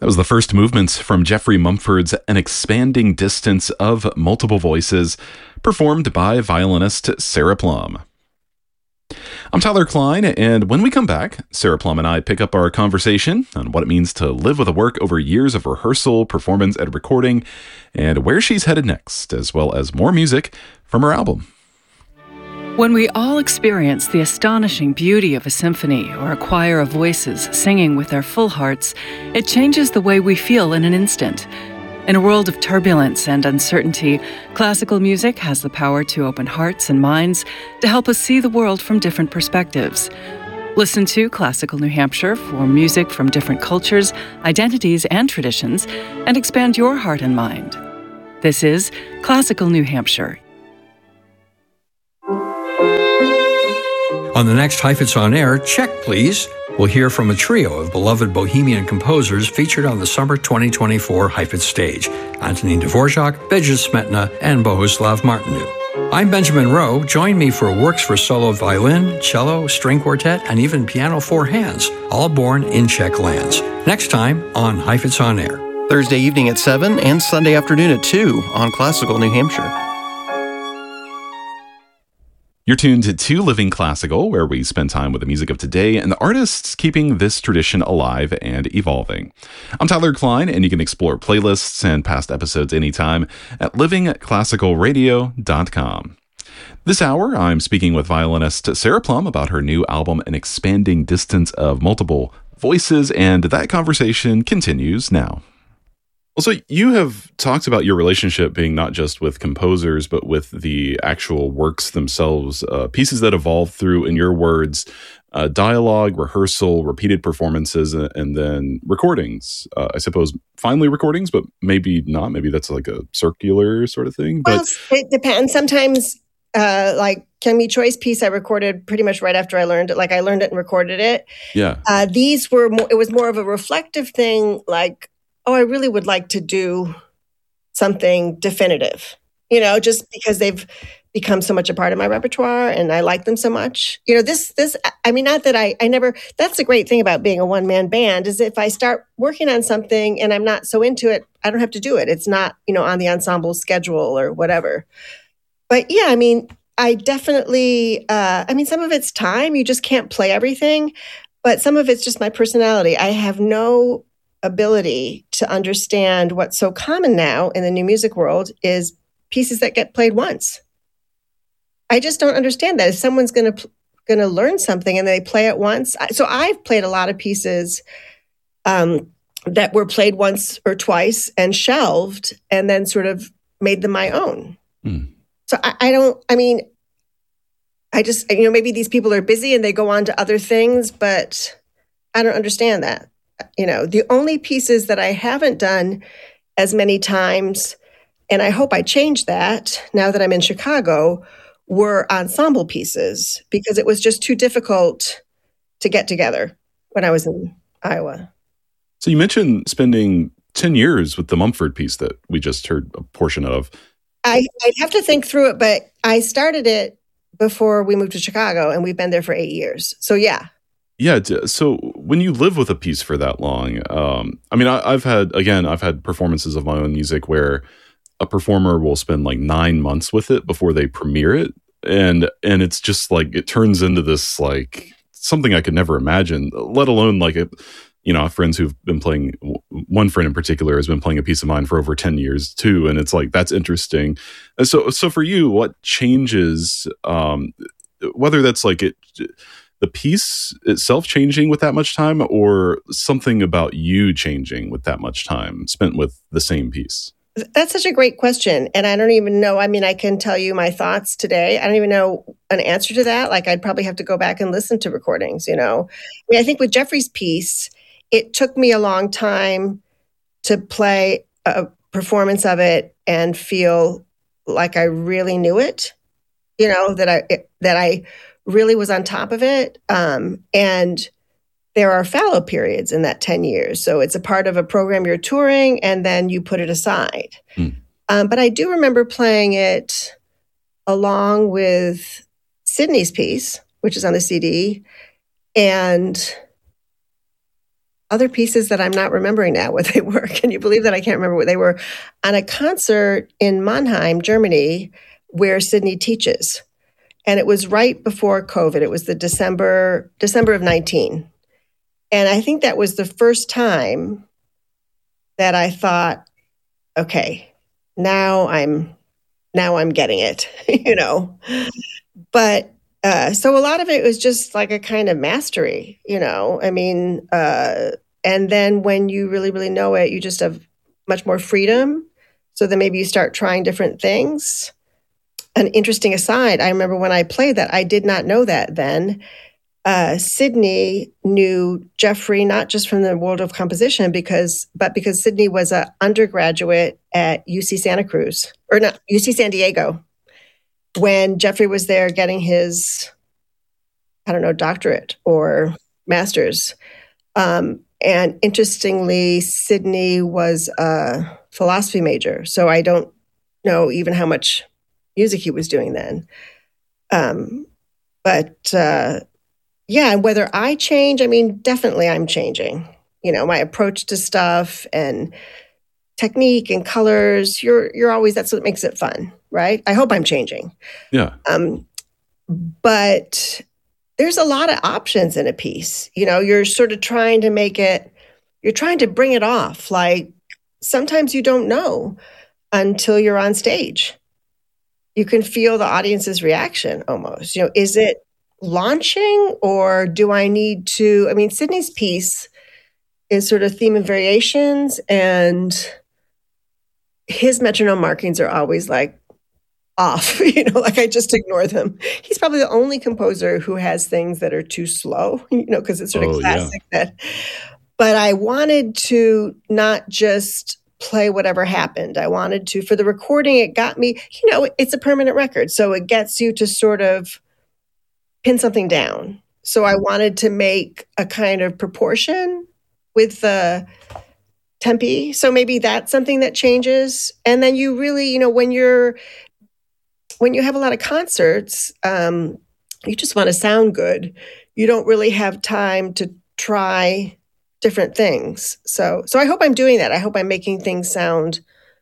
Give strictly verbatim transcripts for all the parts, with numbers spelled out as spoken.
That was the first movements from Jeffrey Mumford's An Expanding Distance of Multiple Voices, performed by violinist Sarah Plum. I'm Tyler Klein, and when we come back, Sarah Plum and I pick up our conversation on what it means to live with a work over years of rehearsal, performance, and recording, and where she's headed next, as well as more music from her album. When we all experience the astonishing beauty of a symphony or a choir of voices singing with their full hearts, it changes the way we feel in an instant. In a world of turbulence and uncertainty, classical music has the power to open hearts and minds to help us see the world from different perspectives. Listen to Classical New Hampshire for music from different cultures, identities, and traditions, and expand your heart and mind. This is Classical New Hampshire. On the next Heifetz On Air, check please. We'll hear from a trio of beloved Bohemian composers featured on the summer twenty twenty-four Heifetz stage, Antonin Dvorak, Bedřich Smetana, and Bohuslav Martinu. I'm Benjamin Rowe. Join me for works for solo violin, cello, string quartet, and even piano four hands, all born in Czech lands. Next time on Heifetz On Air. Thursday evening at seven and Sunday afternoon at two on Classical New Hampshire. You're tuned to Living Classical, where we spend time with the music of today and the artists keeping this tradition alive and evolving. I'm Tyler Klein, and you can explore playlists and past episodes anytime at living classical radio dot com. This hour, I'm speaking with violinist Sarah Plum about her new album, An Expanding Distance of Multiple Voices, and that conversation continues now. Well, so you have talked about your relationship being not just with composers, but with the actual works themselves, uh, pieces that evolve through, in your words, uh, dialogue, rehearsal, repeated performances, and, and then recordings. Uh, I suppose finally recordings, but maybe not. Maybe that's like a circular sort of thing. Well, But it depends. Sometimes, uh, like Ken Me Choi's piece, I recorded pretty much right after I learned it. Like I learned it and recorded it. yeah, Uh, these were more, it was more of a reflective thing, like, oh, I really would like to do something definitive, you know, just because they've become so much a part of my repertoire and I like them so much. You know, this, this, I mean, not that I, I never, that's the great thing about being a one-man band is if I start working on something and I'm not so into it, I don't have to do it. It's not, you know, on the ensemble schedule or whatever. But yeah, I mean, I definitely, uh, I mean, some of it's time. You just can't play everything, but some of it's just my personality. I have no ability to understand what's so common now in the new music world is pieces that get played once. I just don't understand that. If someone's going to going to learn something and they play it once, so I've played a lot of pieces um, that were played once or twice and shelved, and then sort of made them my own. Mm. So I, I don't. I mean, I just you know maybe these people are busy and they go on to other things, but I don't understand that. You know, the only pieces that I haven't done as many times, and I hope I change that now that I'm in Chicago, were ensemble pieces because it was just too difficult to get together when I was in Iowa. So you mentioned spending ten years with the Mumford piece that we just heard a portion of. I, I'd have to think through it, but I started it before we moved to Chicago, and we've been there for eight years. So yeah. Yeah. So when you live with a piece for that long, um, I mean, I, I've had, again, I've had performances of my own music where a performer will spend like nine months with it before they premiere it. And, and it's just like, it turns into this, like something I could never imagine, let alone like it, you know, I have friends who've been playing, one friend in particular has been playing a piece of mine for over ten years too. And it's like, that's interesting. And so, so for you, what changes, um, whether that's like it, the piece itself changing with that much time or something about you changing with that much time spent with the same piece? That's such a great question. And I don't even know, I mean, I can tell you my thoughts today. I don't even know an answer to that. Like I'd probably have to go back and listen to recordings, you know? I mean, I think with Jeffrey's piece, it took me a long time to play a performance of it and feel like I really knew it, you know, that I, that I, really was on top of it. Um, and there are fallow periods in that ten years. So it's a part of a program you're touring and then you put it aside. Mm. Um, but I do remember playing it along with Sydney's piece, which is on the C D. And other pieces that I'm not remembering now what they were. Can you believe that I can't remember what they were? On a concert in Mannheim, Germany, where Sydney teaches. And it was right before COVID. It was the December, December of nineteen. And I think that was the first time that I thought, okay, now I'm, now I'm getting it, you know? But Uh, so a lot of it was just like a kind of mastery, you know, I mean, uh, and then when you really, really know it, you just have much more freedom. So then maybe you start trying different things. An interesting aside, I remember when I played that, I did not know that then. Uh, Sydney knew Jeffrey, not just from the world of composition, because, but because Sydney was an undergraduate at U C Santa Cruz, or not, U C San Diego, when Jeffrey was there getting his, I don't know, doctorate or master's. Um, and interestingly, Sydney was a philosophy major. So I don't know even how much music he was doing then. Um, but uh, yeah, whether I change, I mean, definitely I'm changing. You know, my approach to stuff and technique and colors, you're you're always, that's what makes it fun, right? I hope I'm changing. Yeah. Um, but there's a lot of options in a piece. You know, you're sort of trying to make it, you're trying to bring it off. Like sometimes you don't know until you're on stage. You can feel the audience's reaction almost. You know, is it launching or do I need to, I mean, Sydney's piece is sort of theme and variations, and his metronome markings are always like off, you know, like I just ignore them. He's probably the only composer who has things that are too slow, you know, because it's sort of Oh, classic yeah. that, but I wanted to not just play whatever happened. I wanted to, for the recording, it got me, you know, it's a permanent record. So it gets you to sort of pin something down. So I wanted to make a kind of proportion with the tempi. So maybe that's something that changes. And then you really, you know, when you're, when you have a lot of concerts, um, you just want to sound good. You don't really have time to try different things. So, so I hope I'm doing that. I hope I'm making things sound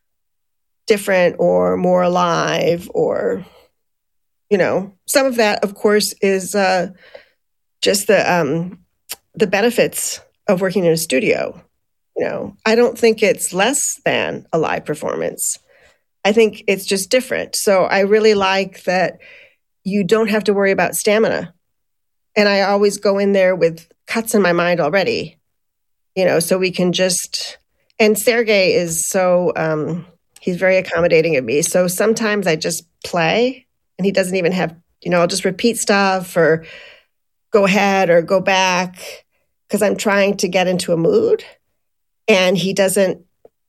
different or more alive, or, you know, some of that, of course, is uh, just the um, the benefits of working in a studio. You know, I don't think it's less than a live performance. I think it's just different. So I really like that you don't have to worry about stamina. And I always go in there with cuts in my mind already, you know, so we can just, and Sergei is so, um, he's very accommodating of me. So sometimes I just play and he doesn't even have, you know, I'll just repeat stuff or go ahead or go back because I'm trying to get into a mood. And he doesn't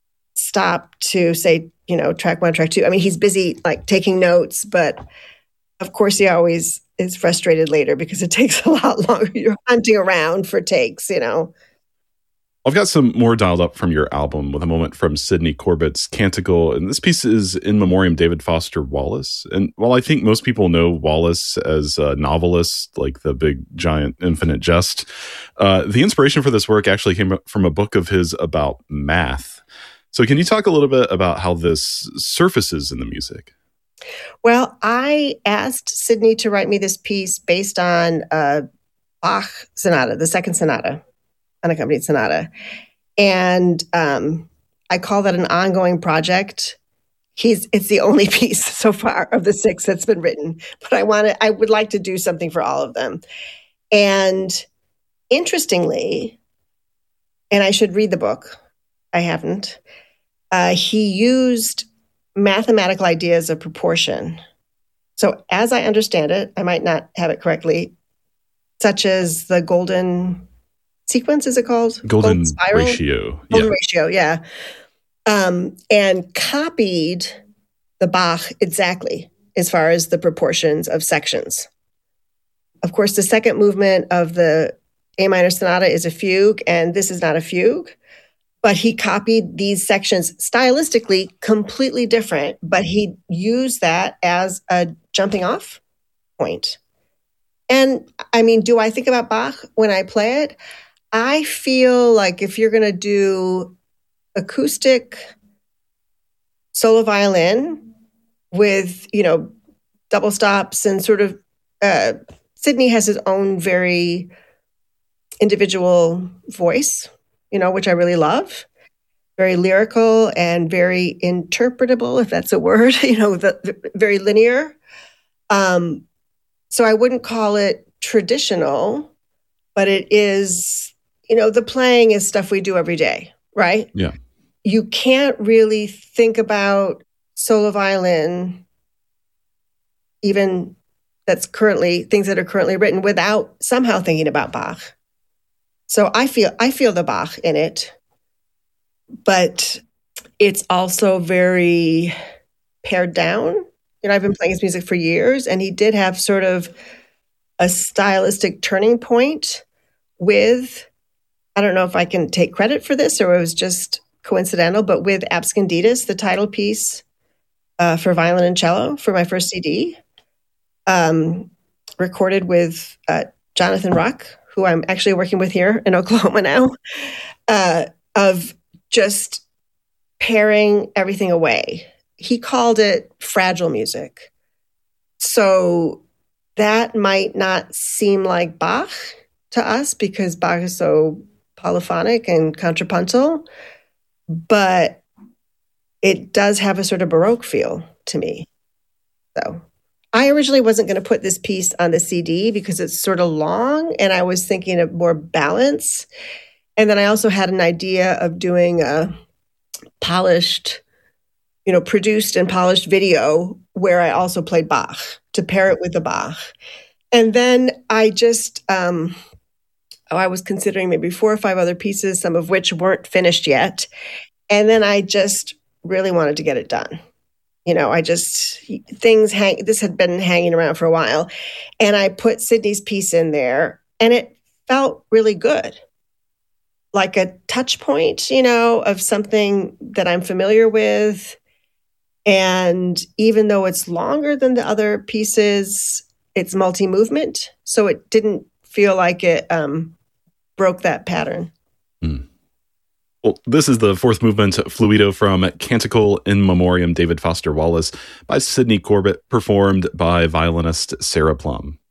stop to say, you know, track one, track two. I mean, he's busy like taking notes, but of course he always is frustrated later because it takes a lot longer. You're hunting around for takes, you know. I've got some more dialed up from your album with a moment from Sidney Corbett's Canticle. And this piece is in memoriam David Foster Wallace. And while I think most people know Wallace as a novelist, like The Big Giant Infinite Jest, uh, the inspiration for this work actually came from a book of his about math. So can you talk a little bit about how this surfaces in the music? Well, I asked Sydney to write me this piece based on uh, Bach Sonata, the second sonata, unaccompanied sonata. And um, I call that an ongoing project. He's it's the only piece so far of the six that's been written, but I want to, I would like to do something for all of them. And interestingly, and I should read the book, I haven't, uh, he used mathematical ideas of proportion. So as I understand it, I might not have it correctly, such as the golden sequence, is it called? Golden, golden spiral? ratio. Golden yeah. ratio, yeah. Um, and copied the Bach exactly as far as the proportions of sections. Of course, the second movement of the A minor sonata is a fugue, and this is not a fugue. But he copied these sections stylistically completely different, but he used that as a jumping off point. And I mean, do I think about Bach when I play it? I feel like if you're going to do acoustic solo violin with, you know, double stops and sort of, uh, Sidney has his own very individual voice, you know, which I really love. Very lyrical and very interpretable, if that's a word, you know, the, the, very linear. Um, so I wouldn't call it traditional, but it is, you know, the playing is stuff we do every day, right? Yeah. You can't really think about solo violin, even that's currently, things that are currently written without somehow thinking about Bach. So I feel, I feel the Bach in it. But it's also very pared down. You know, I've been playing his music for years, and he did have sort of a stylistic turning point with, I don't know if I can take credit for this or it was just coincidental, but with Absconditus, the title piece uh, for violin and cello for my first C D, um, recorded with uh, Jonathan Ruck, who I'm actually working with here in Oklahoma now, uh, of just paring everything away. He called it fragile music. So that might not seem like Bach to us because Bach is so polyphonic and contrapuntal, but it does have a sort of Baroque feel to me. So I originally wasn't going to put this piece on the C D because it's sort of long and I was thinking of more balance. And then I also had an idea of doing a polished, you know, produced and polished video where I also played Bach to pair it with the Bach. And then I just, um, oh, I was considering maybe four or five other pieces, some of which weren't finished yet. And then I just really wanted to get it done. You know, I just, things hang, this had been hanging around for a while. And I put Sidney's piece in there and it felt really good. Like a touch point, you know, of something that I'm familiar with. And even though it's longer than the other pieces, it's multi-movement. So it didn't feel like it um, broke that pattern. Mm. Well, this is the fourth movement, Fluido, from Canticle in Memoriam David Foster Wallace by Sidney Corbett, performed by violinist Sarah Plum.